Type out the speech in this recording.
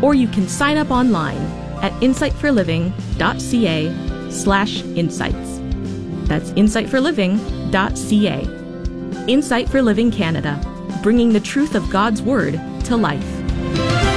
or you can sign up online at insightforliving.ca/insights. That's insightforliving.ca. Insight for Living Canada, bringing the truth of God's Word to life.